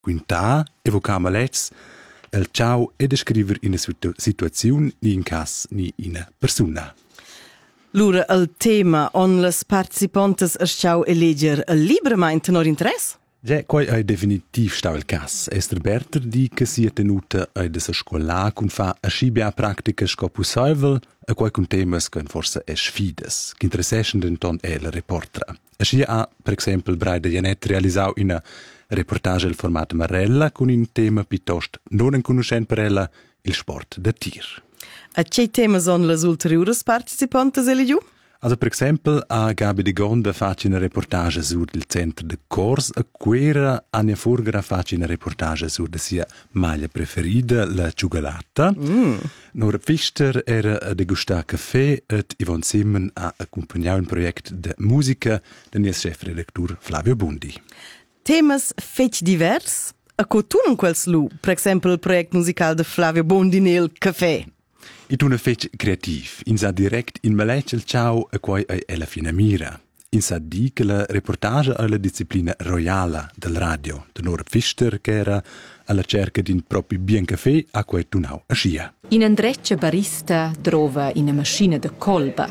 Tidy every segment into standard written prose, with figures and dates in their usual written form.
Quintà, evocar malets, el ciao e descriver in una situazione ni in cas ni in una persona. Lura, il tema on les participantes ciao eleger il libremein tenor interess? Ja, quai è definitiv stau il cas. Esther Berter di che sia tenuta a de sa scola cun fa a scibia practica scopu saivel a quai cun temas che forse è sfides, che interesseschen denton è la reportera. A scibia ha, per esempio, Braida Janet realisau in a reportage il format Marella con un tema piuttosto non conoscent per ella il sport da tir. A che tema son les ulteriores participantes eligiu? Also, per esempio, a Gabi de Gonda faccio una reportage sul centro de Cors, a Quera Ania Forgera faccio una reportage sul de sia maglia preferida, la ciugalata. Nora Pfister era a degustar caffè et Yvonne Simmen a accompagnare un progetto de musica de nies chefredaktur Flavio Bundi. Temas fetg divers? A co tu non quels lu, per esempio il progetto musicale de Flavio Bundi nel caffè? It una fetg creativ, in sa direct in maletg il ciao a quai ei ella fina mira. In sa di che la reportage è la disciplina royala del radio, de Nora Pfister che era alla cerca din propi bien caffè a quai tunau a schia. In Andreccia barista trova in una macchina de colba.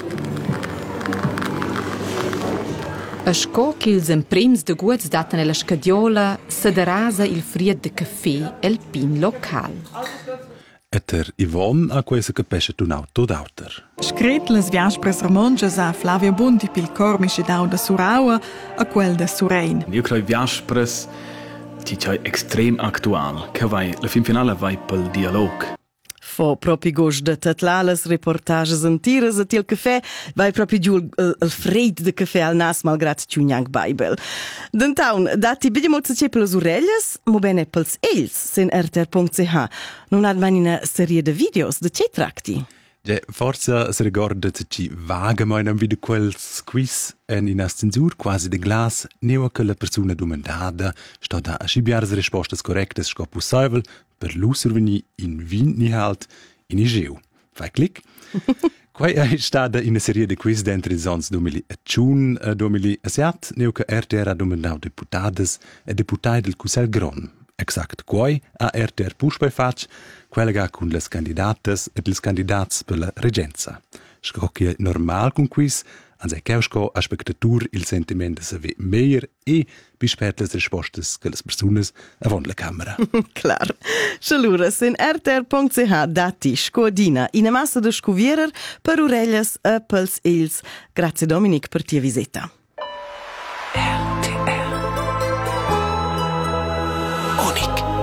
A sco che ils emprems de guts datan nella scadiola s'adarasa il fried de caffè el pin local. Etter Yvonne a quei se capesce tunau tot auter. Scret las viaspres romonges a Flavio Bundi pil cormische dau da Suraua a quel da Surein. Io credo viaspres ti c'è extrem actual, che vai la fin finale vai pel dialog. Fo propi gost de tatlales reportages antiras a til caffè, vai propi giù il freid de caffè al nas malgrat ciugnang baibel. D'entaun, dati bidi mozza c'è per les orelles, mo bene pels els, sen rtr.ch. Non ad mai una serie de videos, de c'è tracti? Ja, forza se ricorda ci vagamente un video quels quiz en in censur quasi de glas neo che la persona domandata sta da a scibiare le risposte corrette scopo saivel per l'usurveni in vin ni halt in igeu. Fai clic. Quai è stata in una serie di quiz dentro i sons 2001 e 2007 neo che RTR ha domandato deputades e deputai del Cusel Gron. Exact quai a RTR Pushpai fac quella ga con les candidates et les candidats per la regenza. Scocchi normal con quiz, anzai keusco a spectatur il sentiment se ve meier e bispert les rispostes che les personas avon la camera. Clar. Chalura, sen rtr.ch dati scodina in a massa de scuvierer per orelles e pels els. Grazie Dominic per tia visita. RTR Unik.